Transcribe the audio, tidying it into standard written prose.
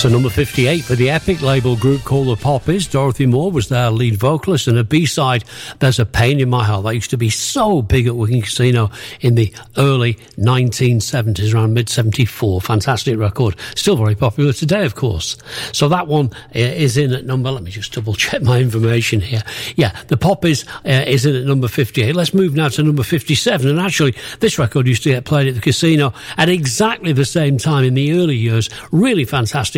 So number 58 for the Epic label group called the Poppies. Dorothy Moore was their lead vocalist, and a B-side, There's a Pain in My Heart. That used to be so big at Wigan Casino in the early 1970s, around mid-74. Fantastic record. Still very popular today, of course. So that one is in at number, let me just double check my information here. Yeah, the Poppies is in at number 58. Let's move now to number 57. And actually, this record used to get played at the casino at exactly the same time in the early years. Really fantastic